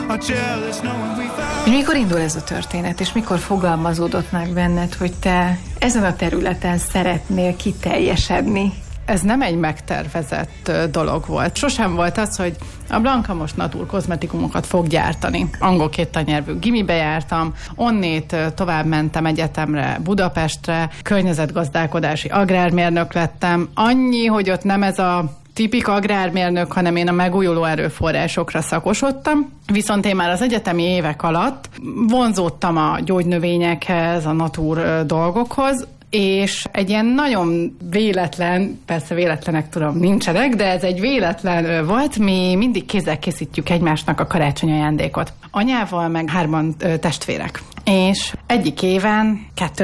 Mikor indul ez a történet, és mikor fogalmazódott meg benned, hogy te ezen a területen szeretnél kiteljesedni? Ez nem egy megtervezett dolog volt. Sosem volt az, hogy a Blanka most natur kozmetikumokat fog gyártani. Angol kéttanyelvű gimibe jártam, onnét tovább mentem egyetemre Budapestre, környezetgazdálkodási agrármérnök lettem. Annyi, hogy ott nem ez a tipik agrármérnök, hanem én a megújuló erőforrásokra szakosodtam. Viszont én már az egyetemi évek alatt vonzódtam a gyógynövényekhez, a natur dolgokhoz, és egy ilyen nagyon véletlen, persze véletlenek tudom nincsenek, de ez egy véletlen volt, mi mindig kézzel készítjük egymásnak a karácsony ajándékot. Anyával meg 3 testvérek. És egyik éven,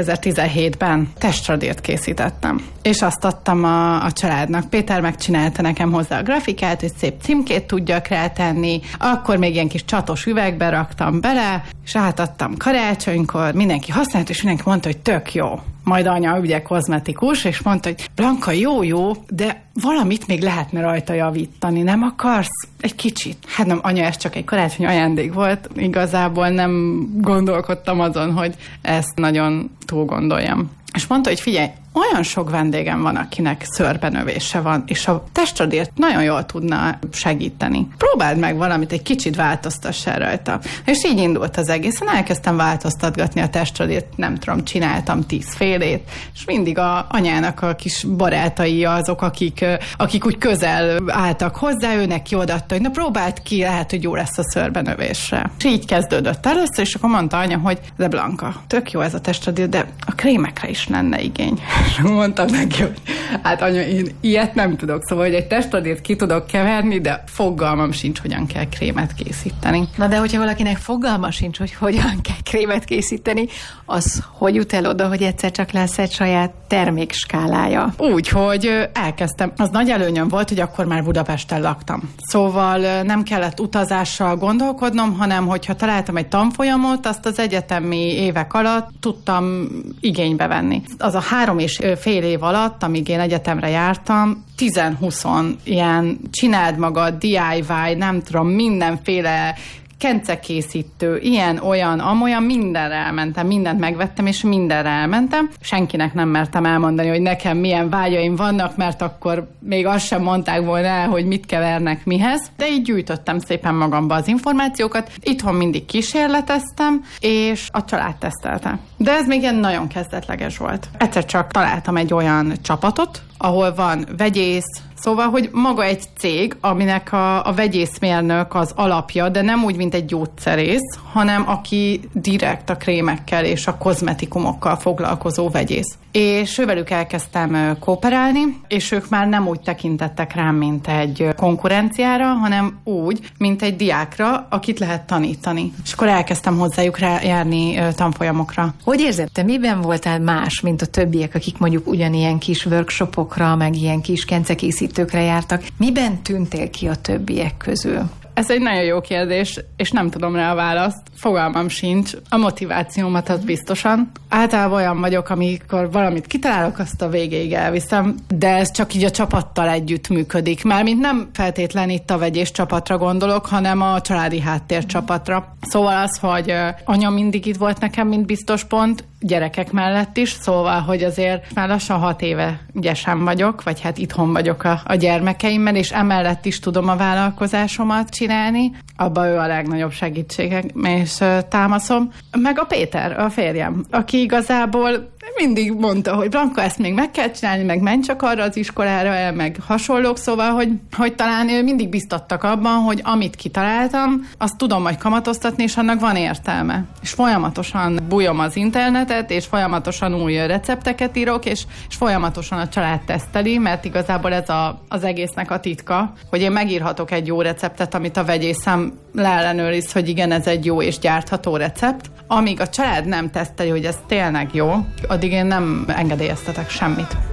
2017-ben testradírt készítettem. És azt adtam a családnak. Péter megcsinálta nekem hozzá a grafikát, hogy szép címkét tudjak rátenni. Akkor még ilyen kis csatos üvegbe raktam bele, és átadtam karácsonykor. Mindenki használt, és mindenki mondta, hogy tök jó. Majd anya ugye kozmetikus, és mondta, hogy Blanka, jó, de valamit még lehetne rajta javítani, nem akarsz? Egy kicsit. Hát nem, anya, ez csak egy karácsony ajándék volt. Igazából nem gondolkodtam azon, hogy ezt nagyon túl gondoljam. És mondta, hogy figyelj, olyan sok vendégem van, akinek szőrbenövése van, és a testradírt nagyon jól tudna segíteni. Próbáld meg valamit, egy kicsit változtassál rajta. És így indult az egész. Elkezdtem változtatgatni a testradírt, nem tudom, csináltam 10 félét, és mindig a anyának a kis barátai azok, akik úgy közel álltak hozzá, ő neki odaadta, hogy na próbáld ki, lehet, hogy jó lesz a szőrbenövésre. És így kezdődött először, és akkor mondta anya, hogy de Blanka, tök jó ez a testradír, de a krémekre is lenne igény. És mondtam neki, hogy hát anya, én ilyet nem tudok, szóval, hogy egy testradírt ki tudok keverni, de fogalmam sincs, hogyan kell krémet készíteni. Na de hogyha valakinek fogalma sincs, hogy hogyan kell krémet készíteni, az hogy jut el oda, hogy egyszer csak lesz egy saját termékskálája? Úgy, hogy elkezdtem. Az nagy előnyöm volt, hogy akkor már Budapesten laktam. Szóval nem kellett utazással gondolkodnom, hanem hogyha találtam egy tanfolyamot, azt az egyetemi évek alatt tudtam igénybe venni. Az a 3,5 év alatt, amíg én egyetemre jártam, 10-20 ilyen csináld magad, DIY, nem tudom, mindenféle kencekészítő, ilyen, olyan, amolyan, mindenre elmentem, mindent megvettem, és mindenre elmentem. Senkinek nem mertem elmondani, hogy nekem milyen vágyaim vannak, mert akkor még azt sem mondták volna el, hogy mit kevernek mihez. De így gyűjtöttem szépen magamba az információkat. Itthon mindig kísérleteztem, és a család tesztelte. De ez még ilyen nagyon kezdetleges volt. Egyszer csak találtam egy olyan csapatot, ahol van vegyész, szóval, hogy maga egy cég, aminek a vegyészmérnök az alapja, de nem úgy, mint egy gyógyszerész, hanem aki direkt a krémekkel és a kozmetikumokkal foglalkozó vegyész. És ővelük elkezdtem kooperálni, és ők már nem úgy tekintettek rám, mint egy konkurenciára, hanem úgy, mint egy diákra, akit lehet tanítani. És akkor elkezdtem hozzájuk járni tanfolyamokra. Hogy érzed, te miben voltál más, mint a többiek, akik mondjuk ugyanilyen kis workshopokra, meg ilyen kis kencekészítőkre jártak? Miben tűntél ki a többiek közül? Ez egy nagyon jó kérdés, és nem tudom rá a választ. Fogalmam sincs. A motivációmat az biztosan. Általában olyan vagyok, amikor valamit kitalálok, azt a végéig elviszem, de ez csak így a csapattal együtt működik. Mármint nem feltétlen itt a vegyés csapatra gondolok, hanem a családi háttércsapatra. Szóval az, hogy anya mindig itt volt nekem, mint biztos pont, gyerekek mellett is, szóval, hogy azért már lassan 6 éve ügyesen vagyok, vagy hát itthon vagyok a gyermekeimmel, és emellett is tudom a vállalkozásomat csinálni. Abba ő a legnagyobb segítségem és támaszom. Meg a Péter, a férjem, aki igazából mindig mondta, hogy Blanka, ezt még meg kell csinálni, meg menj csak arra az iskolára el, meg hasonlók, szóval, hogy talán mindig biztattak abban, hogy amit kitaláltam, azt tudom majd kamatoztatni, és annak van értelme. És folyamatosan bújom az internetet, és folyamatosan új recepteket írok, és folyamatosan a család teszteli, mert igazából ez az egésznek a titka, hogy én megírhatok egy jó receptet, amit a vegyészem leellenőriz, hogy igen, ez egy jó és gyártható recept. Amíg a család nem teszteli, hogy ez tényleg jó, addig én nem engedélyeztetek semmit.